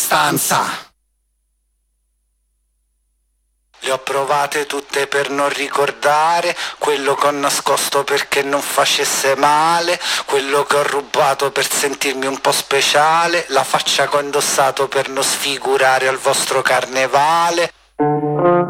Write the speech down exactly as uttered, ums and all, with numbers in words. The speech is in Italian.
stanza. Le ho provate tutte per non ricordare quello che ho nascosto perché non facesse male, quello che ho rubato per sentirmi un po' speciale, la faccia che ho indossato per non sfigurare al vostro carnevale.